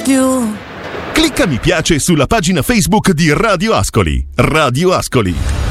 Clicca mi piace sulla pagina Facebook di Radio Ascoli. Radio Ascoli.